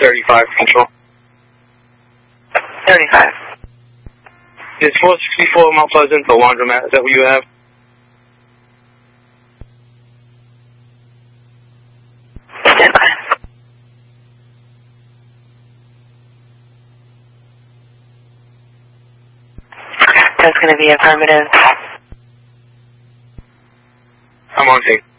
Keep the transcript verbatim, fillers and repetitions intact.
thirty-five control. thirty-five. It's four sixty-four Mount Pleasant, the laundromat. Is that what you have? Stand by. That's going to be affirmative. I'm on tape.